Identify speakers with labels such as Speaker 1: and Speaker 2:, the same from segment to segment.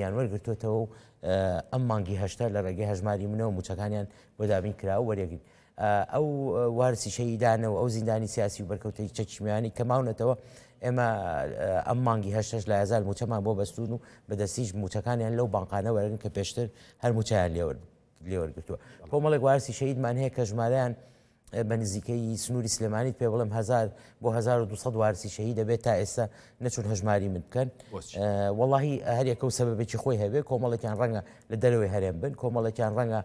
Speaker 1: هەژماریمیان وەرگرتوێتەوە و ئەم مانگی هەشتا لە ڕێگەی هەژماری منەوە موچەکانیان بۆ دابین کراوە وەرەگرت ئەو وارسی شەهیدانەوە ئەو زیندانی سیاسی و بەرکەوتەی چەکیمیانی کە ماونەتەوە ئێمە ئەم مانگی هەشتش لە هزار موچەمان بۆ بەستون و بەدەستیش موچەکانیان لەو بانقانە وەرن کە پێشتر هەر موچیان لێوەرگرتووە کۆمەڵێک وارسی شەهیدمان هەیە کە ژمارەیان بە نزیکەی سنووری سلێمانیت پێ بڵم 1000 بۆ 1200 وارسی شەهید دەبێت تا ئێستا نەچون هەژماری من بکەن وەڵاهی هەرێکە و سەبەبێکی خۆی هەبێت کۆمەڵێکیان ڕەنگە لە دەرەوەی هەرێم بن کۆمەڵێکیان ڕەنگە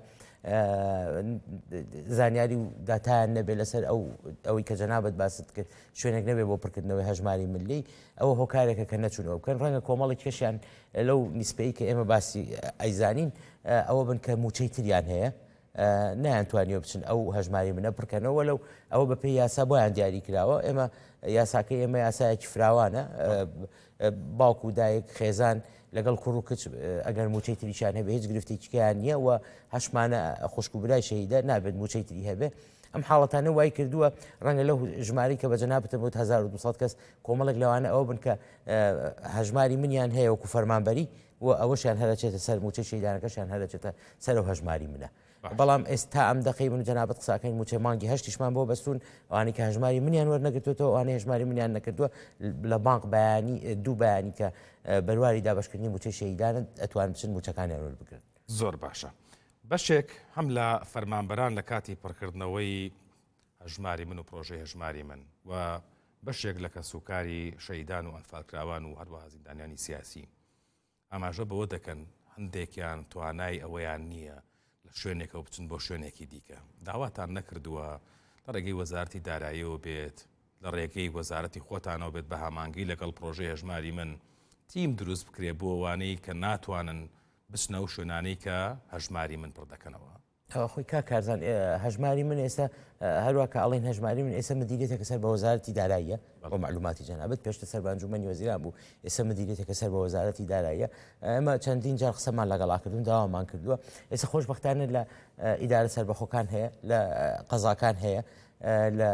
Speaker 1: زانیاری و داتایان نەبێت لەسەر ئەوەی کە جەنابەت باست کرد شوێنێک نەبێت بۆ پڕکردنەوەی هەژماری ملی ئەوە هۆکارێکە کە نەچونەوە بکەن ڕەنگە کۆمەڵی کێشیان لەو نیسپەی کە ئێمە باسی ئەیزانین ئەوە بن کە موچەی تریان هەیە نەیانتوانیوە بچن ئەو هەژماری منە بڕکەنەوە لەو ئەوە بەپێی یاسا بۆیان دیاری کراوە ئێمە یاساکەی ئێمە یاسایەکی فراوانە باوکو و دایک خێزان لەگەڵ کوڕ و کچ ئەگەر موچەی تریشان هەبێ هیچ گرفتێکیان نییە و هەشمانە خوشک و برای شەهیدە نابێت موچەی تری هەبێ ئەم حاڵەتانە وای کردووە ڕەنگە لەو ژماری کە بە جەنابەتە بۆ 1200 کەس کۆمەڵێک لەوانە ئەوە بن کە هەژماری منیان هەیە وەکو فەرمانبەری و ئەوەشیان هەرچێتە سەر موچەی شەهیدانەکەشیان هەرچێتە سەر و هەژماری منە بەڵام ئێستا ئەم دقی من و جەنابەت قساکەین موچە مانگی هەشتیشمان بۆ بەستون ئەوانەی کە هەژماری منیان وەرنەگرتوێتەوە ئەوانەی هەژماری منیان نەکردووە لە بانک بەیانی دوو بەیانی کە بەرواری دابشکردنی موچەی شەهیدانن ئەتوان بچن موچەکانیان وەربگرن
Speaker 2: زۆر باشە بەشێک هەم لە فەرمانبەران لە کاتی پڕکردنەوەی هەژماری من و پرۆژەی هەژماری من و بەشێک لە کەسوکاری شەهیدان و ئەنفالکراوان و هەروەها زیندانیانی سیاسی ئاماژە بەوە دەکەن هەندێکیان توانای ئەوەیان نییە لە شوێنێکەوە بچن بۆ شوێنێکی دیکە داواتان نەکردووە لە ڕێگەی وەزارەتی داراییەوە بێت لە ڕێگەی وەزارەتی خۆتانەوە بێت بە هەمانگی لەگەڵ پرۆژەی هەژماری من تیم دروست بکرێ بۆ ئەوانەی کە ناتوانن بچنە و شوێنانەی کە هەژماری من پڕ دەکەنەوە
Speaker 1: خۆی کارزان هەژماری من ئێستا هەروە کە ئەڵین هەژماری من ئێستا مدیرێتێکە سەر بە وەزارەتی داراییە بۆ معلوماتی جەنابەت پێشتە سەر بانجومەنی وەزیران بوو ئێستا مدیرێتێکە سەر بە وەزارەتی داراییە ئێمە چەندین جار قسەمان لەگەڵا کردوون داوامان کردووە ئێستا خۆشبەختانە لە ئیدارە سەربەخۆکان هەیە لە قەزاکان هەیە لە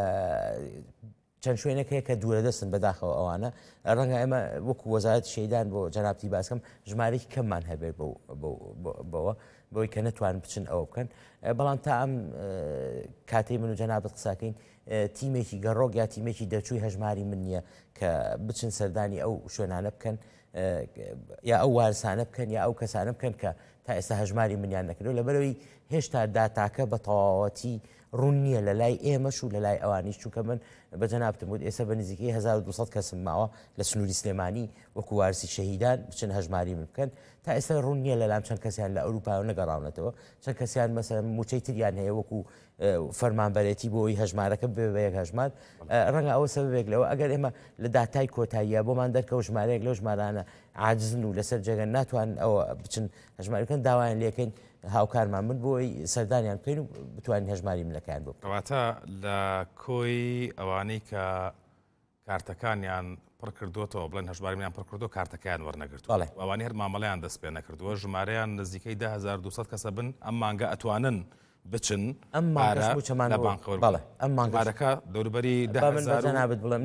Speaker 1: چەند شوێنێک هەیە کە دوورە دەستن بەداخەوە ئەوانە ڕەنگە ئێمە وەکو وەزارەتی شەهیدان بۆ جەنابەتی باسکەم ژمارەی کەممان هەبێت بەوە بۆی کە نەتوان بچن ئەوە بکەن بەڵام تا ئەم کاتەی من و جەنابەت قساکەین تیمێکی گەڕۆک یا تیمێکی دەرچووی هەژماری من نییە کە بچن سەردانی ئەو شوێنانە بکەن یا ئەو وارسانە بکەن یا ئەو کەسانە بکەن کە تا ئێستا هەژماری منیان نەکردو لەبەرەوەی هێشتا داتاکە بە تەواوەتی ڕوون نییە لە لای ئێمەش و لە لای ئەوانیش چونکە من بە جەنابەتم وت ئێستا بە نزیکەی 1200 کەسم ماوە لە سنووری سلێمانی وەکو وارسی شەهیدان بچن هەژماری من بکەن تا ئێستا ڕوون نییە لەلام چەند کەسیان لە ئەوروپا نەگەڕاونەتەوە چەند کەسیان مەسەلەن موچەی تریان هەیە وەکو فەرمانبەرێتی بۆی هەژمارەکە بێ بە یەک هەژمار ڕەنگە ئەوە سەبەبێک لەوە ئەگەر ئێمە لە داتای کۆتاییە بۆمان دەرکەوت ژمارەیەک لەو ژمارانە عاجزن و لەسەر جێگەن ناتوان ئەوە بچن هەژماری بکەن داوایان لێکەین هاوکارمان من بۆی سەردانیان بکەین و بتوانین هەژماری منەکان بۆ
Speaker 2: کەواتە لە کۆی ئەوانەی کە کارتەکانیان پڕ کردوتەوە بڵێن هەژماریان پڕ کردو کارتەکەیان وەرنەگرتو ئەوانی هەر مامەڵیان دەست پێ نەکردووە ژمارەیان نزیکەی 1200 کەسە بن ئەم مانگە ئەتوانن بچن
Speaker 1: ئەم
Speaker 2: لە بانکەوە
Speaker 1: ئەم مانگەکە
Speaker 2: دەوروبەری
Speaker 1: نابێت بڵێم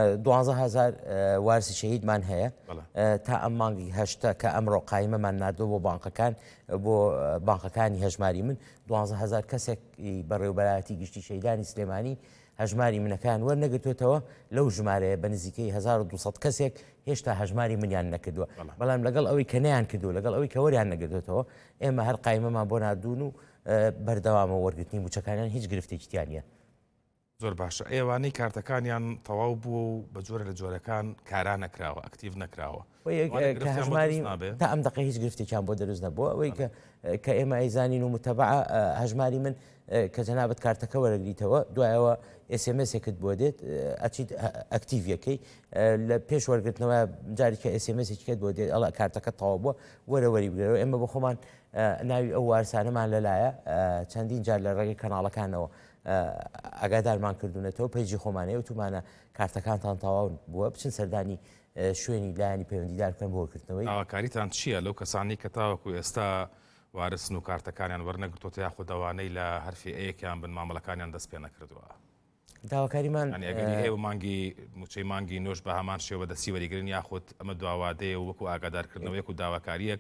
Speaker 1: 12000 وارسی شەهیدمان هەیە تا ئەم مانگی هەشتا کە ئەمڕۆ قایمەمان نردووە بۆ بانکەکان بۆ بانکەکانی هەژماری من 12000 کەسێک بەڕێوەبەرایەتی گشتی شەهیدانی سلێمانی هەژماری منەکان وەرنەگرتوێتەوە لەو ژمارەیە بە نزیکەی 1200 کەسێک هێشتا هەژماری منیان نەکردووە بەڵام لەگەڵ ئەوەی کە نەیان کردو لەگەڵ ئەوەی کە وەریان نەگرتوێتەوە ئێمە هەر قایمەمان بۆ نردوون و بەردەوامە وەرگرتنی موچەکانیان هیچ گرفتێکیان نییە
Speaker 2: زۆر باشە ئێوانەی کارتەکانیان تەواو بووە و بە جۆرە لە جۆرەکان کاران نەکراوە ئەکتیڤ نەکراوە
Speaker 1: کە هەژماری تا ئەم دقی هیچ گرفتێکیان بۆ دەروست نەبووە ئەوەی کە ئێمە ئەیزانین و متەبع هەژماری من کە جەنابەت کارتەکە وەرەگریتەوە دوایەوە ئسMSێکت بۆ دێت ئەچیت ئەکتیڤەکەی لە پێش وەرگرتنەوە جاریکە ئسMSێکت بۆ دێت ئەڵە کارتەکە تەواو بووە وەرەوەری بگرەوە ئێمە بە خۆمان ناوی ئەو وارسانەمان لەلایە چەندین جار لە ڕێگەی کەناڵەکانەوە ئاگادارمان کردوونەتەوە پێیجی خۆمانەیە و تومانە کارتەکانتان تەواو بووە بچن سەردانی شوێنی لایانی پەیوەندیدار بکەن بۆ وەرگرتنەوەی
Speaker 2: ئاواکاریتان چییە لەو کەسانی کە تاوەکو ئێستا وارسن و کارتەکانیان وەرنەگرتوتە یاخود ئەوانەی لە هەرفی ئەیەکیان بن مامەڵەکانیان دەست پێ نەکردووە
Speaker 1: داواکاریمان
Speaker 2: ئەگەری هەیە مانگی موچەی مانگی نۆش بە هەمان شێوە دەستی وەریگرن یاخود ئەمە دواوادەیە و وەکو ئاگادارکردنەوەیەک و داواکاریەک